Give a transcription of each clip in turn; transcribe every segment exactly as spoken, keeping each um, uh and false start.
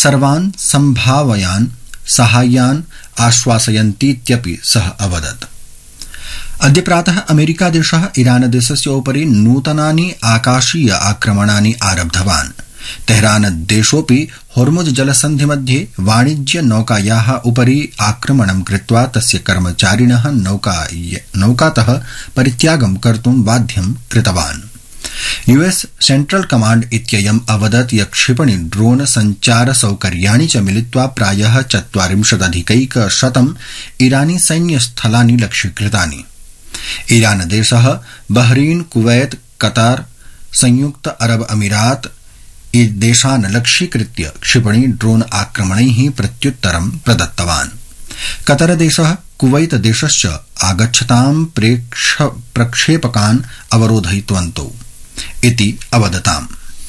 सर्वान् सम्भावयान् साहाय्यान् आश्वासयन्तीत्यपि सः अवदत्। अद्य प्रातः अमेरिकादेशः ईरानदेशस्य उपरि नूतनानि आकाशीय आक्रमणानि आरब्धवान्। तेहरानदेशोऽपि होर्मुज जलसन्धि मध्ये वाणिज्य नौकायाः उपरि आक्रमणं कृत्वा तस्य कर्मचारिणः नौकातः परित्यागं कर्तुं बाध्यं कृतवान्। यूएस सेंट्रल कमांड इत्ययम् अवदत् यत् क्षिपणि ड्रोन संचार सौकर्याणि च मिलित्वा प्रायः चत्वारिंशदधिकैकशतम् ईरानी सैन्यस्थलानि लक्ष्यीकृतानि। ईरानदेशः बहरीन, कुवैत, कतार, संयुक्त अरब अमीरात देशान् लक्ष्यीकृत्य क्षिपणि ड्रोन आक्रमणैः प्रत्युत्तरं प्रदत्तवान्। कतरदेशः कुवैत देशश्च आगच्छतां प्रक्षेपकान् अवरोधयितवन्तौ इति अवदताम्।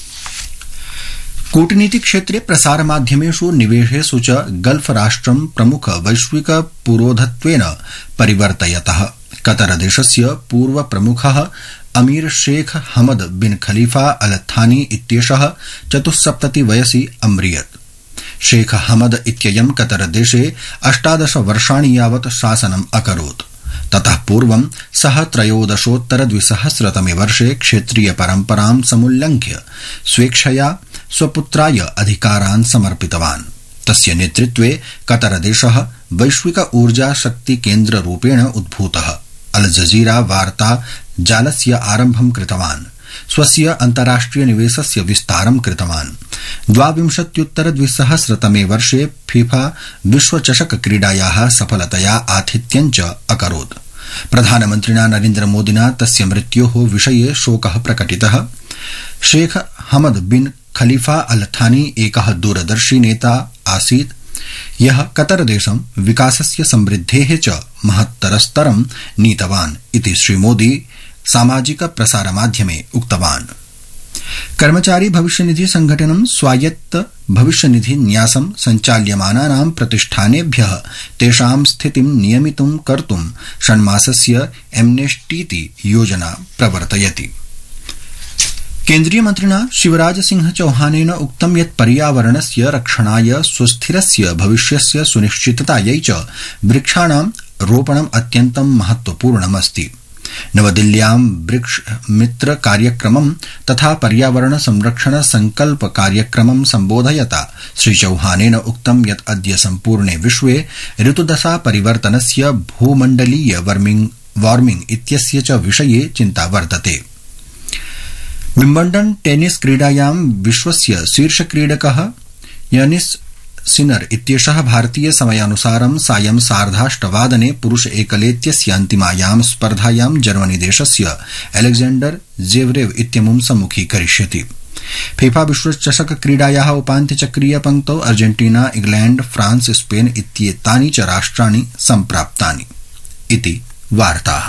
कूटनीति क्षेत्रे प्रसारमाध्यमेषु निवेशेषु च गल्फ राष्ट्रं प्रमुख वैश्विक पुरोधत्वेन परिवर्तयतः कतरदेशस्य पूर्व प्रमुखः अमीर शेख हमद बिन खलीफा अल थानी इत्येषः चतुस्सप्तति वयसि अम्रियत्। शेख हमद इत्ययं कतरदेशे अष्टादश वर्षाणि यावत् शासनम् अकरोत्। ततः पूर्वं सः त्रयोदशोत्तर द्विसहस्रतमे वर्षे क्षेत्रीय परम्परां समुल्लङ्घ्य स्वेच्छया स्वपुत्राय अधिकारान् समर्पितवान्। तस्य नेतृत्वे कतरदेशः वैश्विक ऊर्जा शक्ति केन्द्ररूपेण उद्भूतः। अल जजीरा वार्ता जालस्य आरम्भं कृतवान्। स्वस्य अन्ताराष्ट्रिय निवेशस्य विस्तारं कृतवान्। द्वाविंशत्युत्तर द्विसहस्रतमे वर्षे फीफा विश्वचषक क्रीडायाः सफलतया आतिथ्यं च अकरोत्। प्रधानमन्त्रिणा नरेन्द्रमोदिना तस्य मृत्योः विषये शोकः प्रकटितः। शेख हमद बिन खलीफा अल थानी एकः दूरदर्शी नेता आसीत् यः कतरदेशं विकासस्य समृद्धेः च महत्तरस्तरं नीतवान् इति श्रीमोदी सामाजिक प्रसारमाध्यमे उक्तवान्। कर्मचारी भविष्यनिधि संघटनं स्वायत्त भविष्यनिधि न्यासं संचाल्यमानानां प्रतिष्ठानेभ्यः तेषां स्थितिं नियमितुं कर्तुं षण्मासस्य एम्नेस्टीति योजना प्रवर्तयति। केन्द्रीय मन्त्रिणा शिवराज सिंह चौहानेन उक्तं यत् पर्यावरणस्य रक्षणाय सुस्थिरस्य भविष्यस्य सुनिश्चिततायै च वृक्षाणां रोपणम् अत्यन्तं महत्वपूर्णमस्ति। नवदिल्ल्यां वृक्ष मित्र कार्यक्रमं तथा पर्यावरण संरक्षण संकल्प कार्यक्रमं सम्बोधयता श्रीचौहानेन उक्तं यत् अद्य सम्पूर्णे विश्वे ऋतुदशा परिवर्तनस्य भूमण्डलीय वार्मिंग इत्यस्य च विषये चिन्ता वर्तते। विम्बल्डन टेनिस क्रीडायां विश्वस्य शीर्षक्रीडकः यानिस सिनर इत्येषः भारतीय समयानुसारं सायं सार्धाष्टवादने पुरुष एकलेत्यस्य अन्तिमायां स्पर्धायां जर्मनीदेशस्य अलेक्जेंडर जेवरेव इत्यमुं सम्मुखीकरिष्यति। फीफा विश्वचषक क्रीडायाः उपान्त्यचक्रीय पंक्तौ अर्जेंटीना, इंग्लैंड, फ्रांस, स्पेन इत्येतानि च राष्ट्राणि सम्प्राप्तानि इति वार्ताः।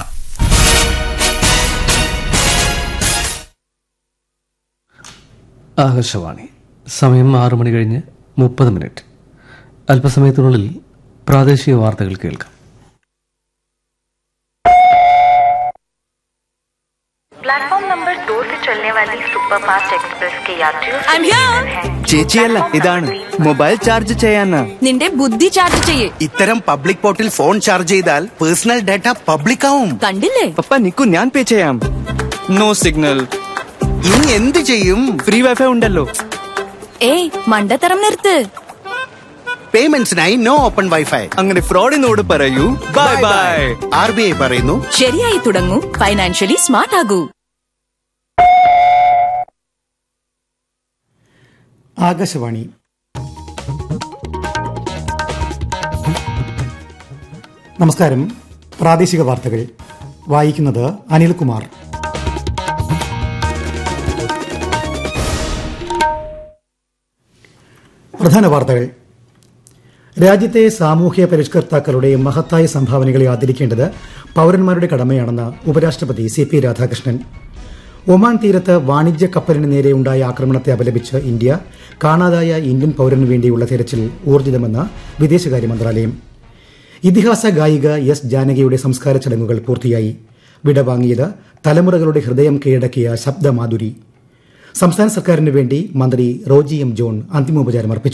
ആകാശവാണി സമയം ആറു മണി കഴിഞ്ഞ് മുപ്പത് മിനിറ്റ്. അല്പസമയത്തിനുള്ളിൽ പ്രാദേശിക വാർത്തകൾ കേൾക്കാം. प्लेटफॉर्म नंबर दो से चलने वाली सुपरफास्ट एक्सप्रेस के यात्रियों ചേച്ചിയല്ല ഇതാണ് മൊബൈൽ ചാർജ് ചെയ്യാനാ. നിന്റെ ബുദ്ധി ചാർജ് ചെയ്യേ. ഇത്തരം പബ്ലിക് പോർട്ടിൽ ഫോൺ ചാർജ് ചെയ്താൽ പേഴ്സണൽ ഡാറ്റ പബ്ലിക് ആവും. കണ്ടില്ലേ? പപ്പ നിക്കു ഞാൻ പേ ചെയ്യാം. No signal. ഇനി എന്ത് ചെയ്യും? ഫ്രീ വൈഫൈ ഉണ്ടല്ലോ. ഏയ് മണ്ടത്തരം നിർത്ത്. പേയ്മെന്റ്സിനായി നോ ഓപ്പൺ വൈഫൈ. അങ്ങനെ ഫ്രോഡിനോട് പറയൂ bye bye. R B I പറയുന്നു ശരിയായി തുടങ്ങൂ, ഫൈനാൻഷ്യലി സ്മാർട്ട് ആകൂ. ആകാശവാണി നമസ്കാരം. പ്രാദേശിക വാർത്തകൾ വായിക്കുന്നത് അനിൽകുമാർ. പ്രധാന വാർത്തകൾ. രാജ്യത്തെ സാമൂഹ്യ പരിഷ്കർത്താക്കളുടെ മഹത്തായ സംഭാവനകളെ ആദരിക്കേണ്ടത് പൌരന്മാരുടെ കടമയാണെന്ന് ഉപരാഷ്ട്രപതി സി പി രാധാകൃഷ്ണൻ. ഒമാൻ തീരത്ത് വാണിജ്യ കപ്പലിന് നേരെയുണ്ടായ ആക്രമണത്തെ അപലപിച്ച് ഇന്ത്യ കാണാതായ ഇന്ത്യൻ പൌരനു വേണ്ടിയുള്ള തെരച്ചിൽ ഊർജിതമെന്ന് വിദേശകാര്യ മന്ത്രാലയം. ഇതിഹാസ ഗായിക എസ് ജാനകിയുടെ സംസ്കാര ചടങ്ങുകൾ പൂർത്തിയായി. വിടവാങ്ങിയത് തലമുറകളുടെ ഹൃദയം കീഴടക്കിയ ശബ്ദമാധുരി. സംസ്ഥാന സർക്കാരിന് വേണ്ടി മന്ത്രി റോജി എം ജോൺ അന്തിമോപചാരം അർപ്പിച്ചു.